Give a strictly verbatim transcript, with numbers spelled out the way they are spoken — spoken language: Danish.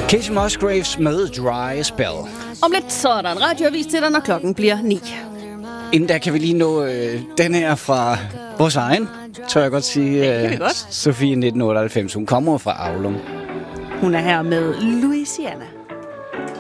Kacey Musgraves med Dry Spell. Om lidt så er der en radioavis til dig, når klokken bliver ni. Inden der kan vi lige nå øh, den her fra vores egen, tør jeg godt sige. Det kan vi øh, godt. Sofie nitten otteoghalvfems. Hun kommer fra Aulum. Hun er her med Louisiana.